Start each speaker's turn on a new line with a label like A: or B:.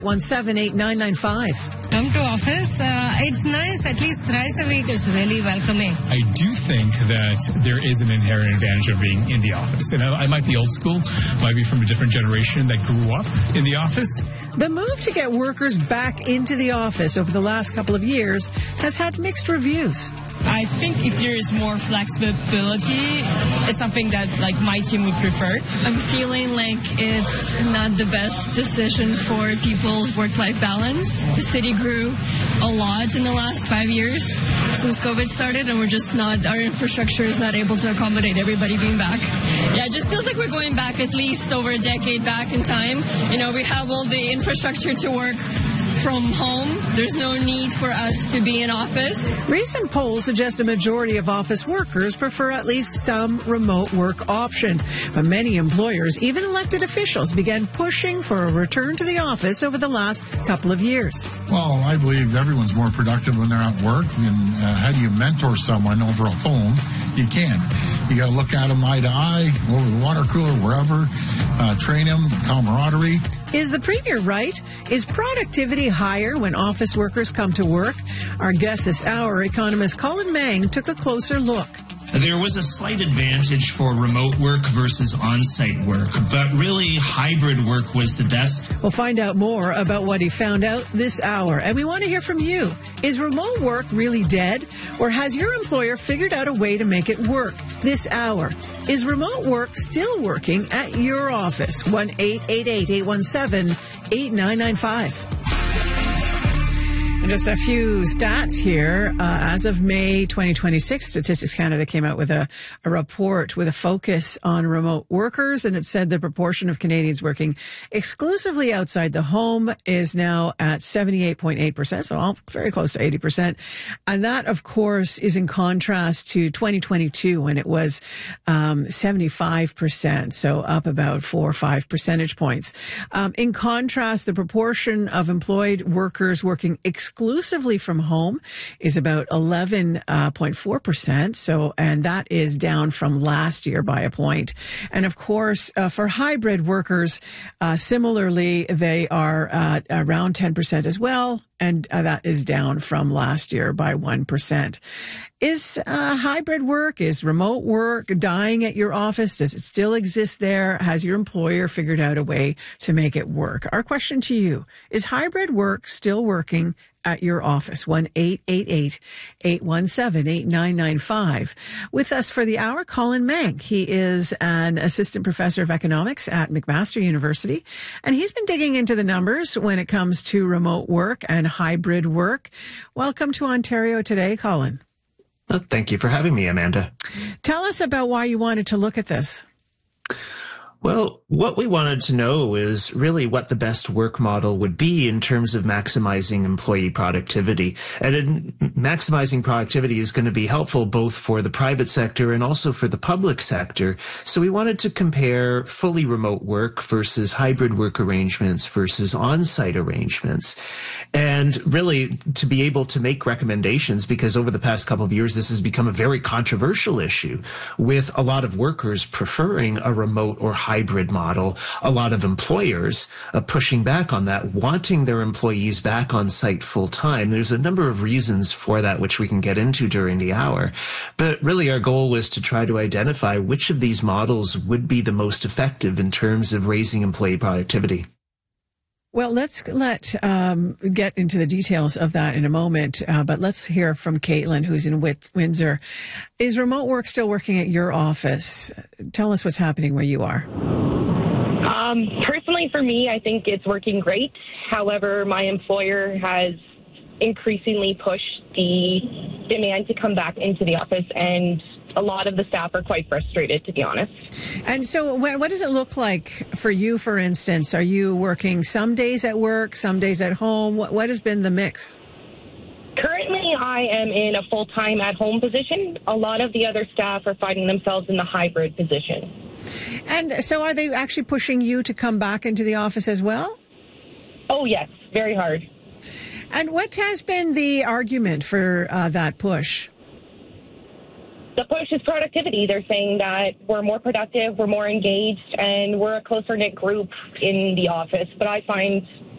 A: 178-995.
B: Come to office. It's nice. At least thrice a week is really welcoming.
C: I do think that there is an inherent advantage of being in the office. And I might be old school, might be from a different generation that grew up in the office.
A: The move to get workers back into the office over the last couple of years has had mixed reviews.
D: I think if there is more flexibility, it's something that my team would prefer.
E: I'm feeling like it's not the best decision for people's work-life balance. The city grew a lot in the last 5 years since COVID started, and our infrastructure is not able to accommodate everybody being back. Yeah, it just feels like we're going back at least over a decade back in time. We have all the infrastructure to work from home. There's no need for us to be in office.
A: Recent polls suggest a majority of office workers prefer at least some remote work option. But many employers, even elected officials, began pushing for a return to the office over the last couple of years.
F: Well, I believe everyone's more productive when they're at work. And how do you mentor someone over a phone? You can't. You got to look at them eye to eye, over the water cooler, wherever, train them, camaraderie.
A: Is the Premier right? Is productivity higher when office workers come to work? Our guest this hour, economist Colin Mang, took a closer look.
G: There was a slight advantage for remote work versus on-site work, but really hybrid work was the best.
A: We'll find out more about what he found out this hour, and we want to hear from you. Is remote work really dead, or has your employer figured out a way to make it work? This hour, is remote work still working at your office? 1-888-817-8995. And just a few stats here. As of May 2026, Statistics Canada came out with a report with a focus on remote workers, and it said the proportion of Canadians working exclusively outside the home is now at 78.8%, so very close to 80%. And that, of course, is in contrast to 2022 when it was 75%, so up about 4 or 5 percentage points. In contrast, the proportion of employed workers working exclusively from home is about 11.4%. So, and that is down from last year by a point. And of course, for hybrid workers, similarly, they are around 10% as well. And that is down from last year by 1%. Is hybrid work, is remote work dying at your office? Does it still exist there? Has your employer figured out a way to make it work? Our question to you, is hybrid work still working at your office? 1-888-817-8995. With us for the hour, Colin Mang. He is an assistant professor of economics at McMaster University, and he's been digging into the numbers when it comes to remote work and hybrid work. Welcome to Ontario Today, Colin.
H: Well, thank you for having me, Amanda.
A: Tell us about why you wanted to look at this.
H: Well, what we wanted to know is really what the best work model would be in terms of maximizing employee productivity. And maximizing productivity is going to be helpful both for the private sector and also for the public sector. So we wanted to compare fully remote work versus hybrid work arrangements versus on-site arrangements. And really to be able to make recommendations, because over the past couple of years, this has become a very controversial issue with a lot of workers preferring a remote or hybrid model, a lot of employers pushing back on that, wanting their employees back on site full time. There's a number of reasons for that, which we can get into during the hour. But really our goal was to try to identify which of these models would be the most effective in terms of raising employee productivity.
A: Well, let's get into the details of that in a moment, but let's hear from Caitlin, who's in Windsor. Is remote work still working at your office? Tell us what's happening where you are.
I: Personally, for me, I think it's working great. However, my employer has increasingly pushed the demand to come back into the office, and a lot of the staff are quite frustrated, to be honest.
A: And so what does it look like for you, for instance? Are you working some days at work, some days at home? What has been the mix?
I: Currently, I am in a full-time at-home position. A lot of the other staff are finding themselves in the hybrid position.
A: And so are they actually pushing you to come back into the office as well?
I: Oh, yes, very hard.
A: And what has been the argument for that push?
I: The push is productivity. They're saying that we're more productive, we're more engaged, and we're a closer-knit group in the office. But I find